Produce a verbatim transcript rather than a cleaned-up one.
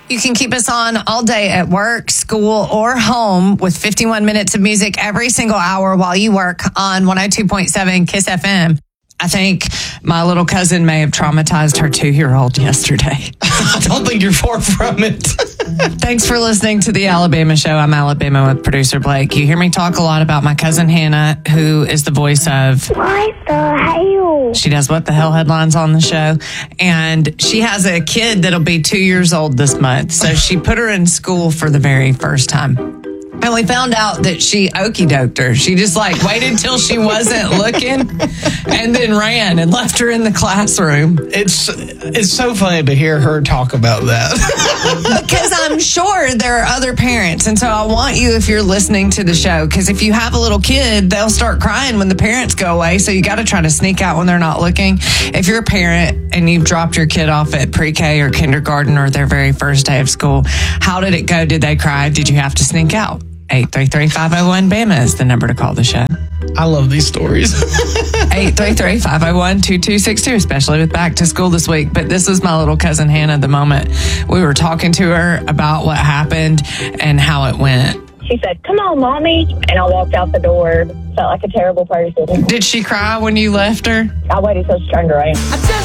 You can keep us on all day at work, school, or home with fifty-one minutes of music every single hour while you work on one oh two point seven Kiss F M. I think my little cousin may have traumatized her two-year-old yesterday. I don't think you're far from it. Thanks for listening to the Alabama Show. I'm Alabama with producer Blake. You hear me talk a lot about my cousin Hannah, who is the voice of What the hell? She does What the Hell headlines on the show. And she has a kid that'll be two years old this month. So she put her in school for the very first time. And we found out that she okey-doked her. She just like waited till she wasn't looking and then ran and left her in the classroom. It's it's so funny to hear her talk about that. Because I'm sure there are other parents. And so I want you, if you're listening to the show, because if you have a little kid, they'll start crying when the parents go away. So you got to try to sneak out when they're not looking. If you're a parent and you've dropped your kid off at pre-K or kindergarten or their very first day of school, how did it go? Did they cry? Did you have to sneak out? eight three three, five oh one, B A M A is the number to call the show. I love these stories. eight three three, five oh one, two two six two, especially with back to school this week. But this was my little cousin Hannah the moment we were talking to her about what happened and how it went. She said, "Come on, Mommy." And I walked out the door. Felt like a terrible person. Did she cry when you left her? I waited till she turned around.